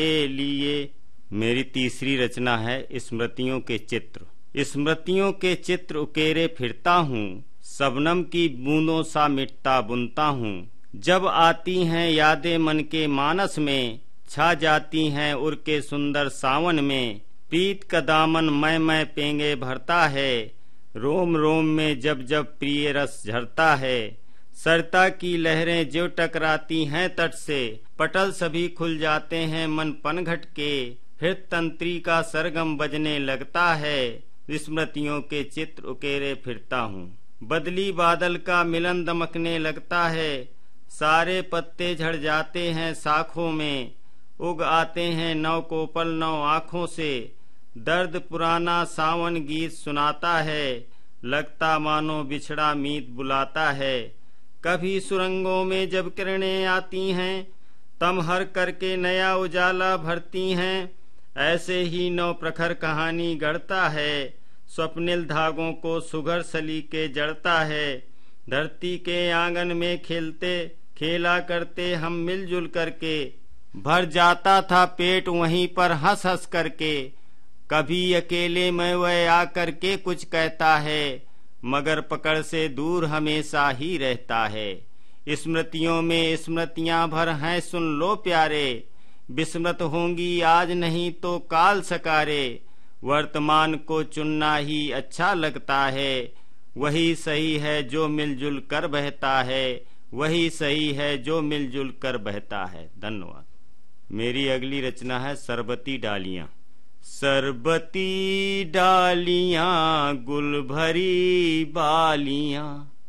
के लिए मेरी तीसरी रचना है स्मृतियों के चित्र। स्मृतियों के चित्र उकेरे फिरता हूँ, शबनम की बूंदों सा मिटता बुनता हूँ। जब आती हैं यादें मन के मानस में, छा जाती हैं उड़ के सुंदर सावन में। प्रीत का दामन मैं पेंगे भरता है, रोम रोम में जब जब प्रिय रस झरता है। सरता की लहरें जो टकराती हैं तट से, पटल सभी खुल जाते हैं मन पनघट के। फिर तंत्री का सरगम बजने लगता है, स्मृतियों के चित्र उकेरे फिरता हूँ। बदली बादल का मिलन दमकने लगता है, सारे पत्ते झड़ जाते हैं शाखों में। उग आते हैं नव कोपल नव आँखों से, दर्द पुराना सावन गीत सुनाता है। लगता मानो बिछड़ा मीत बुलाता है। कभी सुरंगों में जब किरणें आती हैं, तमहर करके नया उजाला भरती हैं। ऐसे ही नौ प्रखर कहानी गढ़ता है, स्वप्निल धागों को सुघर सलीके जड़ता है। धरती के आंगन में खेलते खेला करते हम मिलजुल करके, भर जाता था पेट वहीं पर हंस हंस करके। कभी अकेले में वह आकर के कुछ कहता है, मगर पकड़ से दूर हमेशा ही रहता है। स्मृतियों में स्मृतियां भर हैं सुन लो प्यारे, विस्मृत होंगी आज नहीं तो काल सकारे। वर्तमान को चुनना ही अच्छा लगता है, वही सही है जो मिलजुल कर बहता है। वही सही है जो मिलजुल कर बहता है। धन्यवाद। मेरी अगली रचना है सरबती डालियां। सरबती डालियां गुल भरी बालियां,